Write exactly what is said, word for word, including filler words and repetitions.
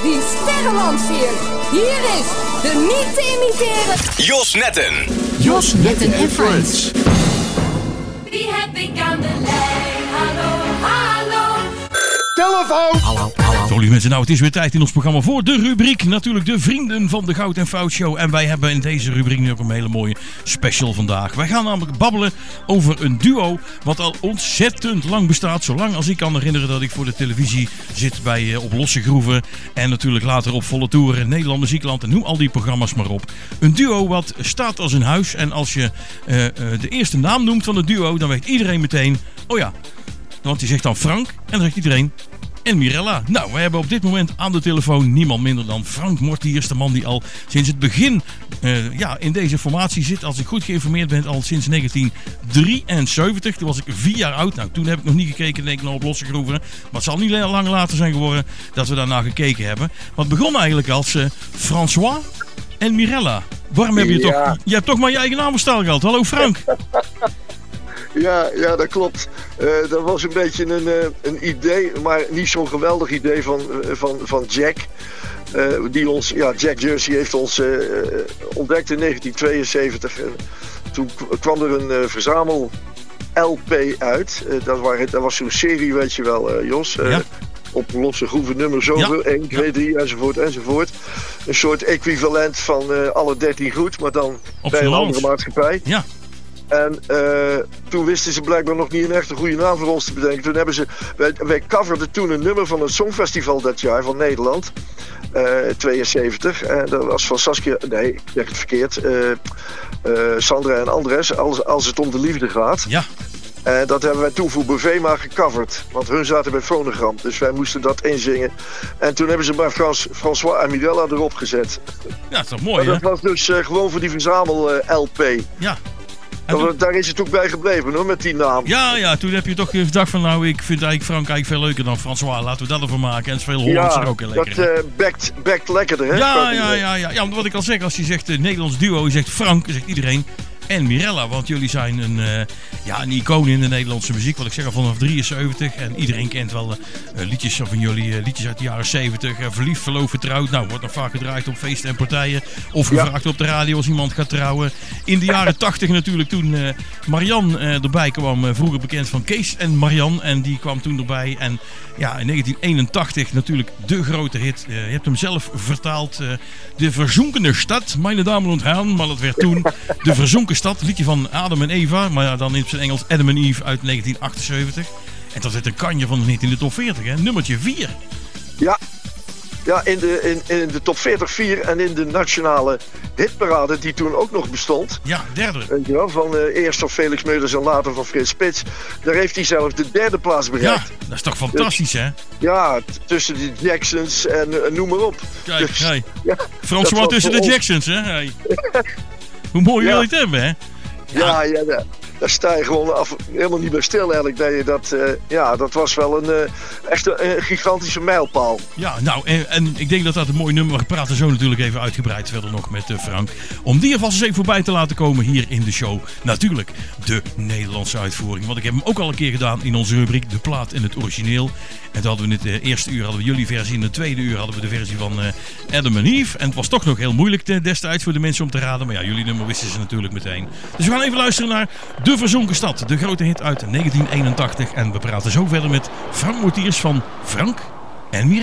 die sterren lanceert. Hier is de niet te imiteren Jos Netten. Jos Netten en Friends. Wie heb ik aan de lijn? Hallo, hallo. Telefoon! Hallo, hallo. Zo lieve mensen, nou het is weer tijd in ons programma voor de rubriek. Natuurlijk de Vrienden van de Goud en Fout Show. En wij hebben in deze rubriek nu ook een hele mooie special vandaag. Wij gaan namelijk babbelen over een duo wat al ontzettend lang bestaat. Zolang als ik kan herinneren dat ik voor de televisie zit bij uh, Op Losse Groeven. En natuurlijk later op Volle Toeren, Nederland Muziekland en noem al die programma's maar op. Een duo wat staat als een huis. En als je uh, uh, de eerste naam noemt van het duo, dan weet iedereen meteen, oh ja. Want je zegt dan Frank en dan zegt iedereen en Mirella. Nou, we hebben op dit moment aan de telefoon niemand minder dan Frank Mortiers. De man die al sinds het begin uh, ja, in deze formatie zit. Als ik goed geïnformeerd ben, al sinds negentien drieënzeventig. Toen was ik vier jaar oud. Nou, toen heb ik nog niet gekeken, denk ik, naar Op Losse Groeven. Maar het zal niet lang later zijn geworden dat we daarna gekeken hebben. Want het begon eigenlijk als uh, François en Mirella. Waarom heb je ja. toch... Je hebt toch maar je eigen naam verstaan gehad. Hallo Frank. Ja, ja, dat klopt. Uh, dat was een beetje een, uh, een idee, maar niet zo'n geweldig idee van, uh, van, van Jack. Uh, die ons, ja, Jack Jersey heeft ons uh, ontdekt in negentien tweeënzeventig. Uh, toen kwam er een uh, verzamel L P uit. Uh, dat, waren, dat was zo'n serie, weet je wel, uh, Jos. Uh, ja. Op Losse Groeven nummer zoveel, ja. één, twee, drie, enzovoort, enzovoort. Een soort equivalent van uh, alle dertien goed, maar dan op bij een andere maatschappij. Ja. En uh, toen wisten ze blijkbaar nog niet een echt een goede naam voor ons te bedenken. Toen hebben ze, wij, wij coverden toen een nummer van het Songfestival dat jaar van Nederland. Uh, tweeënzeventig. En dat was van Saskia, nee, ik zeg het verkeerd. Uh, uh, Sandra en Andres, als, als het om de liefde gaat. Ja. En dat hebben wij toen voor Bovema gecoverd. Want hun zaten bij Phonogram. Dus wij moesten dat inzingen. En toen hebben ze maar Frans, François en Mirella erop gezet. Ja, dat is toch mooi, maar hè? dat was dus uh, gewoon voor die verzamel uh, L P. Ja. Toen... Daar is het ook bij gebleven hoor, met die naam. Ja, ja, toen heb je toch gedacht van nou, ik vind eigenlijk Frank eigenlijk veel leuker dan François. Laten we dat ervan maken. En het is veel Hollandser ja, ook heel lekker. dat uh, bekt, bekt lekkerder, hè? Ja, ja, ja, ja. Ja, wat ik al zeg, als je zegt uh, Nederlands duo, je zegt Frank, dan zegt iedereen en Mirella. Want jullie zijn een, uh, ja, een icoon in de Nederlandse muziek. Wat ik zeg al vanaf drieënzeventig. En iedereen kent wel uh, liedjes van jullie, uh, liedjes uit de jaren zeventig. Uh, verliefd, verloofd, vertrouwd. Nou, wordt nog vaak gedraaid op feesten en partijen. Of gevraagd ja. op de radio als iemand gaat trouwen. In de jaren tachtig natuurlijk toen uh, Marianne uh, erbij kwam. Uh, vroeger bekend van Kees en Marianne. En die kwam toen erbij. En ja, in negentien eenentachtig natuurlijk de grote hit. Uh, je hebt hem zelf vertaald. Uh, de Verzonkene Stad, mijn dames en heren. Maar dat werd toen de Verzonken Stad, liedje van Adam en Eva, maar dan in zijn Engels Adam and Eve uit negentien achtenzeventig. En dat werd een kanje van de hit in de top veertig, hè? Nummertje vier. Ja, ja in, de, in, in de top veertig vier en in de nationale hitparade die toen ook nog bestond. Ja, derde. Weet je wel, van uh, eerst van Felix Meurders en later van Frits Spits. Daar heeft hij zelf de derde plaats bereikt. Ja, dat is toch fantastisch, dus, hè? Ja, t- tussen de Jacksons en uh, noem maar op. Kijk, dus, hey. ja, François tussen de ons. Jacksons, hè? Hey. Hoe mooi ja. wil je het hebben, hè? Ja, ja, ja, daar sta je gewoon af, helemaal niet bij stil eigenlijk. Dat, je dat, uh, ja, dat was wel een uh, echt een, een gigantische mijlpaal. Ja, nou, en, en ik denk dat dat een mooi nummer. We praten zo natuurlijk even uitgebreid verder nog met uh, Frank. Om die alvast eens even voorbij te laten komen hier in de show. Natuurlijk de Nederlandse uitvoering. Want ik heb hem ook al een keer gedaan in onze rubriek De Plaat en het Origineel. En toen hadden we in het uh, eerste uur hadden we jullie versie. In het tweede uur hadden we de versie van uh, Adam en Eve. En het was toch nog heel moeilijk uh, destijds voor de mensen om te raden. Maar ja, jullie nummer wisten ze natuurlijk meteen. Dus we gaan even luisteren naar De Verzonken Stad. De grote hit uit negentien eenentachtig. En we praten zo verder met Frank Mortiers van Frank en Mirella.